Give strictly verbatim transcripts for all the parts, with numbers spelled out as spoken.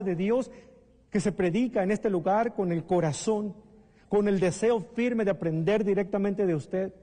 de Dios que se predica en este lugar con el corazón, con el deseo firme de aprender directamente de usted.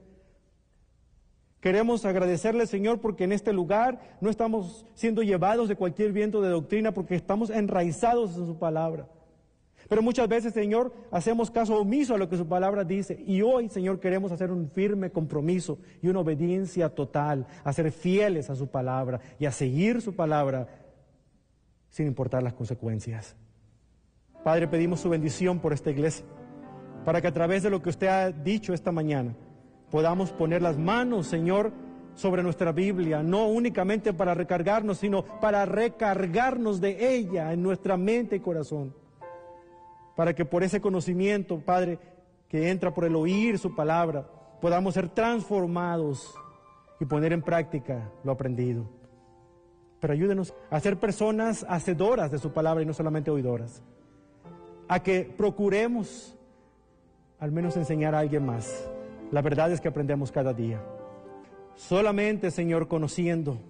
Queremos agradecerle, Señor, porque en este lugar no estamos siendo llevados de cualquier viento de doctrina, porque estamos enraizados en su palabra. Pero muchas veces, Señor, hacemos caso omiso a lo que su palabra dice. Y hoy, Señor, queremos hacer un firme compromiso y una obediencia total, a ser fieles a su palabra y a seguir su palabra sin importar las consecuencias. Padre, pedimos su bendición por esta iglesia, para que a través de lo que usted ha dicho esta mañana, podamos poner las manos, Señor, sobre nuestra Biblia, no únicamente para recargarnos, sino para recargarnos de ella en nuestra mente y corazón. Para que por ese conocimiento, Padre, que entra por el oír su palabra, podamos ser transformados y poner en práctica lo aprendido. Pero ayúdenos a ser personas hacedoras de su palabra y no solamente oidoras. A que procuremos al menos enseñar a alguien más. La verdad es que aprendemos cada día. Solamente, Señor, conociendo,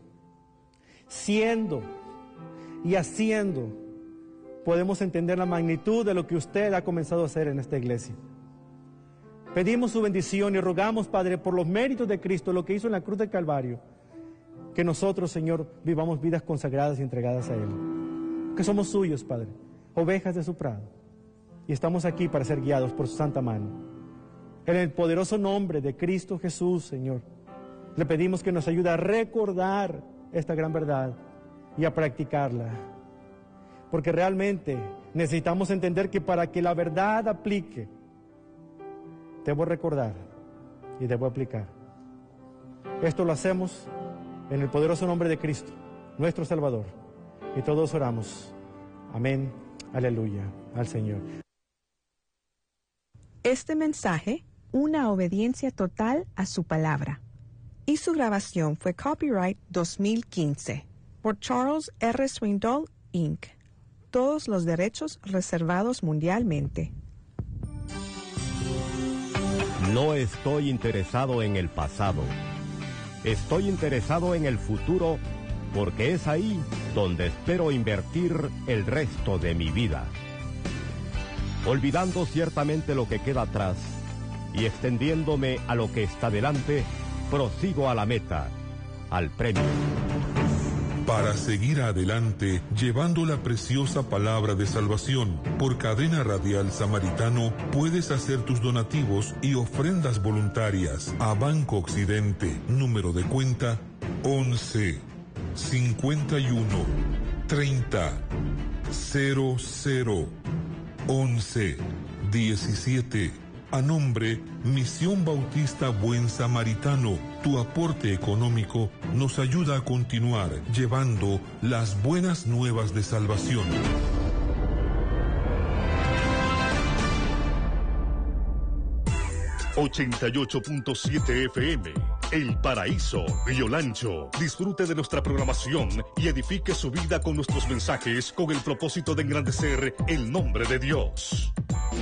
siendo y haciendo, podemos entender la magnitud de lo que usted ha comenzado a hacer en esta iglesia. Pedimos su bendición y rogamos, Padre, por los méritos de Cristo, lo que hizo en la cruz del Calvario, que nosotros, Señor, vivamos vidas consagradas y entregadas a Él. Que somos suyos, Padre, ovejas de su prado, y estamos aquí para ser guiados por su santa mano. En el poderoso nombre de Cristo Jesús, Señor, le pedimos que nos ayude a recordar esta gran verdad y a practicarla. Porque realmente necesitamos entender que para que la verdad aplique, debo recordar y debo aplicar. Esto lo hacemos en el poderoso nombre de Cristo, nuestro Salvador. Y todos oramos. Amén. Aleluya. Al Señor. Este mensaje, una obediencia total a su palabra. Y su grabación fue copyright dos mil quince por Charles R. Swindoll, incorporated. Todos los derechos reservados mundialmente. No estoy interesado en el pasado. Estoy interesado en el futuro porque es ahí donde espero invertir el resto de mi vida. Olvidando ciertamente lo que queda atrás y extendiéndome a lo que está delante, prosigo a la meta, al premio. Para seguir adelante, llevando la preciosa palabra de salvación, por Cadena Radial Samaritano, puedes hacer tus donativos y ofrendas voluntarias a Banco Occidente, número de cuenta once, cincuenta y uno, treinta, cero cero, once, diecisiete. A nombre Misión Bautista Buen Samaritano, tu aporte económico nos ayuda a continuar llevando las buenas nuevas de salvación. ochenta y ocho punto siete F M, El Paraíso, Río Lancho. Disfrute de nuestra programación y edifique su vida con nuestros mensajes con el propósito de engrandecer el nombre de Dios.